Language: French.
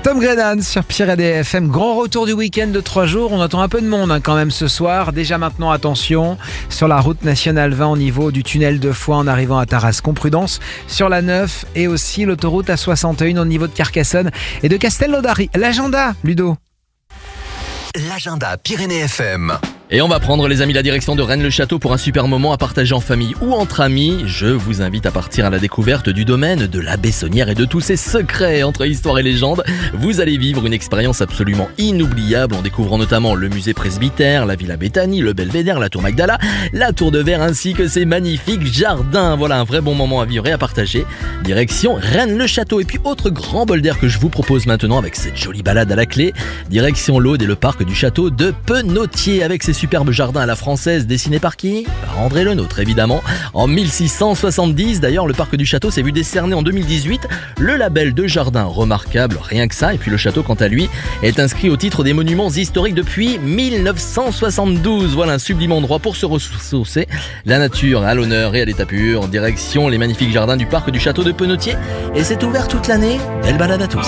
Tom Grennan sur Pyrénées FM, grand retour du week-end de 3 jours. On attend un peu de monde quand même ce soir. Déjà maintenant, attention, sur la route nationale 20 au niveau du tunnel de Foix en arrivant à Tarascon. Prudence sur la 9 et aussi l'autoroute A61 au niveau de Carcassonne et de Castelnaudary. L'agenda, Ludo. L'agenda Pyrénées FM. Et on va prendre les amis la direction de Rennes-le-Château pour un super moment à partager en famille ou entre amis. Je vous invite à partir à la découverte du domaine de la Bessonnière et de tous ses secrets entre histoire et légende. Vous allez vivre une expérience absolument inoubliable en découvrant notamment le musée presbytère, la Villa Béthanie, le Belvédère, la tour Magdala, la tour de Verre ainsi que ses magnifiques jardins. Voilà un vrai bon moment à vivre et à partager. Direction Rennes-le-Château. Et puis autre grand bol d'air que je vous propose maintenant avec cette jolie balade à la clé. Direction l'Aude et le parc du château de Penautier avec ses superbe jardin à la française dessiné par qui ? Par André Le Nôtre évidemment. En 1670 d'ailleurs, le parc du château s'est vu décerner en 2018 le label de jardin remarquable, rien que ça. Et puis le château quant à lui est inscrit au titre des monuments historiques depuis 1972. Voilà un sublime endroit pour se ressourcer. La nature à l'honneur et à l'état pur. En direction les magnifiques jardins du parc du château de Penautier. Et c'est ouvert toute l'année. Belle balade à tous.